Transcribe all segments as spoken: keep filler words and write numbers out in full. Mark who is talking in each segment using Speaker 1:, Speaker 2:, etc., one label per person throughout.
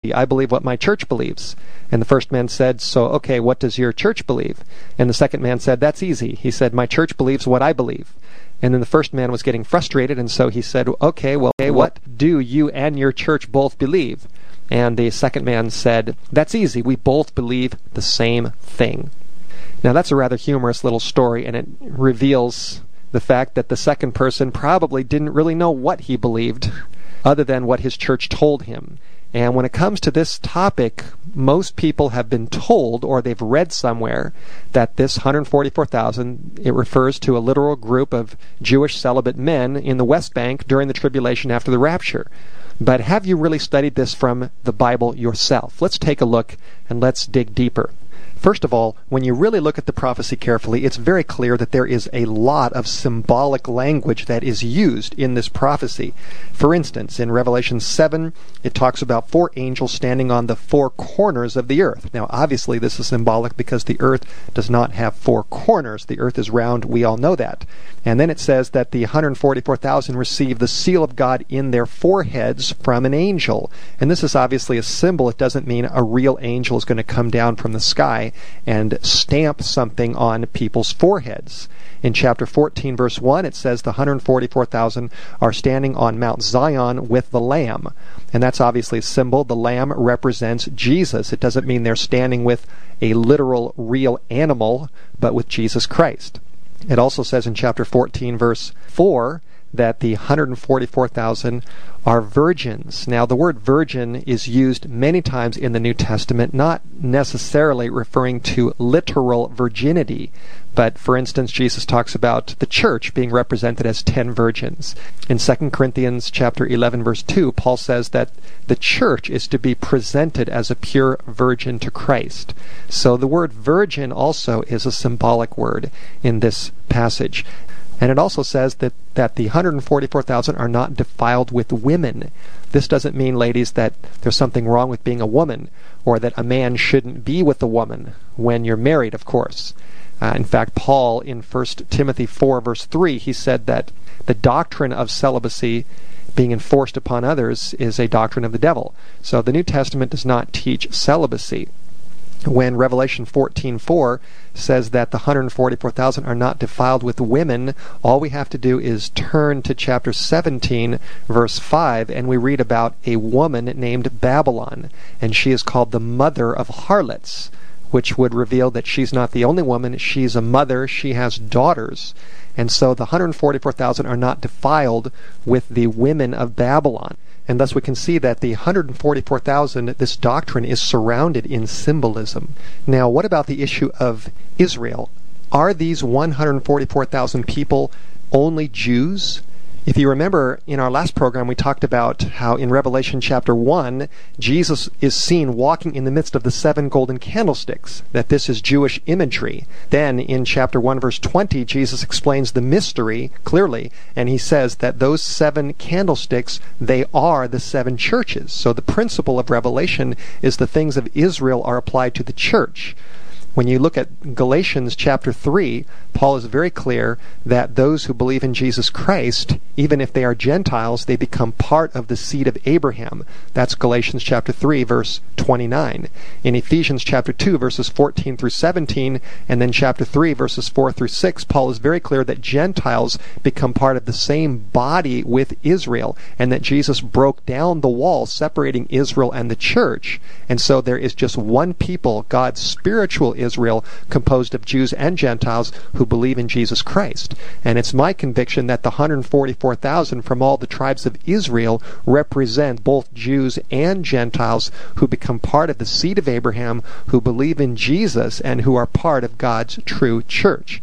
Speaker 1: I believe what my church believes. And the first man said, so, okay, what does your church believe? And the second man said, that's easy. He said, my church believes what I believe. And then the first man was getting frustrated, and so he said, okay, well, okay, what do you and your church both believe? And the second man said, that's easy. We both believe the same thing. Now, that's a rather humorous little story, and it reveals the fact that the second person probably didn't really know what he believed other than what his church told him. And when it comes to this topic, most people have been told, or they've read somewhere, that this one hundred forty-four thousand, it refers to a literal group of Jewish celibate men in the West Bank during the tribulation after the rapture. But have you really studied this from the Bible yourself? Let's take a look and let's dig deeper. First of all, when you really look at the prophecy carefully, it's very clear that there is a lot of symbolic language that is used in this prophecy. For instance, in Revelation seven, it talks about four angels standing on the four corners of the earth. Now, obviously, this is symbolic because the earth does not have four corners. The earth is round. We all know that. And then it says that the one hundred forty-four thousand receive the seal of God in their foreheads from an angel. And this is obviously a symbol. It doesn't mean a real angel is going to come down from the sky and stamp something on people's foreheads. In chapter fourteen, verse one, it says the one hundred forty-four thousand are standing on Mount Zion with the Lamb. And that's obviously a symbol. The Lamb represents Jesus. It doesn't mean they're standing with a literal, real animal, but with Jesus Christ. It also says in chapter fourteen, verse four, that the one hundred forty-four thousand are virgins. Now, the word virgin is used many times in the New Testament, not necessarily referring to literal virginity. But, for instance, Jesus talks about the church being represented as ten virgins. In Second Corinthians chapter eleven, verse two, Paul says that the church is to be presented as a pure virgin to Christ. So the word virgin also is a symbolic word in this passage. And it also says that, that the one hundred forty-four thousand are not defiled with women. This doesn't mean, ladies, that there's something wrong with being a woman, or that a man shouldn't be with a woman when you're married, of course. Uh, in fact, Paul, in First Timothy four, verse three, he said that the doctrine of celibacy being enforced upon others is a doctrine of the devil. So the New Testament does not teach celibacy. When Revelation fourteen four says that the one hundred forty-four thousand are not defiled with women, all we have to do is turn to chapter seventeen, verse five, and we read about a woman named Babylon, and she is called the mother of harlots, which would reveal that she's not the only woman. She's a mother. She has daughters. And so the one hundred forty-four thousand are not defiled with the women of Babylon. And thus we can see that the one hundred forty-four thousand, this doctrine is surrounded in symbolism. Now, what about the issue of Israel? Are these one hundred forty-four thousand people only Jews? If you remember, in our last program, we talked about how in Revelation chapter one, Jesus is seen walking in the midst of the seven golden candlesticks, that this is Jewish imagery. Then, in chapter one, verse twenty, Jesus explains the mystery clearly, and he says that those seven candlesticks, they are the seven churches. So the principle of Revelation is the things of Israel are applied to the church. When you look at Galatians chapter three, Paul is very clear that those who believe in Jesus Christ, even if they are Gentiles, they become part of the seed of Abraham. That's Galatians chapter three, verse twenty-nine. In Ephesians chapter two, verses fourteen through seventeen, and then chapter three, verses four through six, Paul is very clear that Gentiles become part of the same body with Israel, and that Jesus broke down the wall separating Israel and the church. And so there is just one people, God's spiritual Israel, composed of Jews and Gentiles who believe in Jesus Christ. And it's my conviction that the one hundred forty-four thousand from all the tribes of Israel represent both Jews and Gentiles who become part of the seed of Abraham, who believe in Jesus, and who are part of God's true church.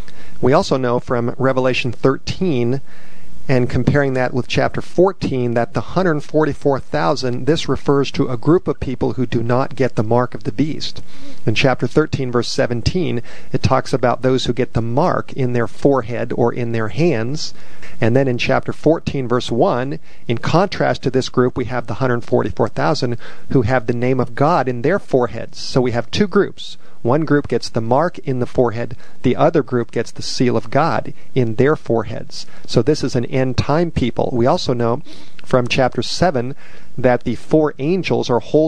Speaker 1: We also know from Revelation thirteen, and comparing that with chapter fourteen, that the one hundred forty-four thousand, this refers to a group of people who do not get the mark of the beast. In chapter thirteen, verse seventeen, it talks about those who get the mark in their forehead or in their hands. And then in chapter fourteen, verse one, in contrast to this group, we have the one hundred forty-four thousand who have the name of God in their foreheads. So we have two groups. One group gets the mark in the forehead. The other group gets the seal of God in their foreheads. So this is an end-time people. We also know from chapter seven that the four angels are holding